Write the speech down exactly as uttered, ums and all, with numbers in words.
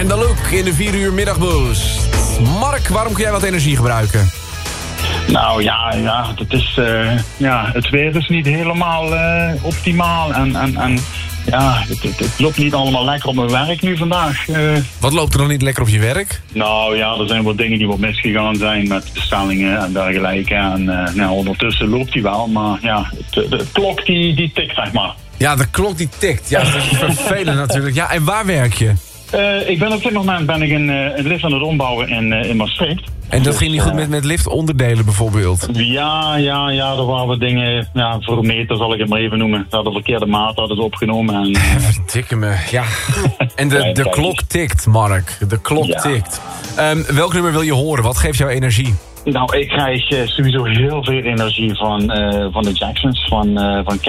En de Look in de vier uur middagboost. Mark, waarom kun jij wat energie gebruiken? Nou ja, ja, het, is, uh, ja het weer is niet helemaal uh, optimaal. En, en, en ja, het, het, het loopt niet allemaal lekker op mijn werk nu vandaag. Uh, wat loopt er nog niet lekker op je werk? Nou ja, er zijn wat dingen die wat misgegaan zijn met bestellingen en dergelijke. En uh, nou, ondertussen loopt die wel, maar ja, het, de, de klok die, die tikt, zeg maar. Ja, de klok die tikt. Ja, dat is vervelend natuurlijk. Ja, en waar werk je? Uh, ik ben op dit moment ben ik een, uh, een lift aan het ombouwen in, uh, in Maastricht. En dat dus, ging niet goed met, met liftonderdelen bijvoorbeeld? Ja, ja, ja, er waren wat dingen, ja, voor een meter zal ik het maar even noemen. Dat de verkeerde maat hadden ze opgenomen. En, uh... Verdikke me, ja. En de, de klok tikt, Mark. De klok ja. tikt. Um, welk nummer wil je horen? Wat geeft jou energie? Nou, ik krijg uh, sowieso heel veel energie van, uh, van de Jacksons, van, uh, van